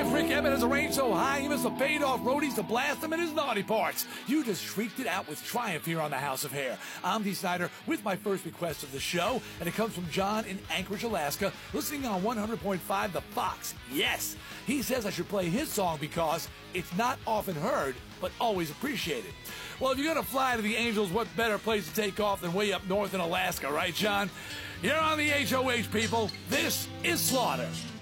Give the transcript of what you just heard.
Rick Emmett has a range so high he must have paid off roadies to blast him in his naughty parts. You just shrieked it out with triumph here on the House of Hair. I'm Dee Snider with my first request of the show, and it comes from John in Anchorage, Alaska, listening on 100.5 The Fox. Yes, he says I should play his song because it's not often heard, but always appreciated. Well, if you're going to fly to the Angels, what better place to take off than way up north in Alaska, right, John? You're on the HOH, people. This is Slaughter.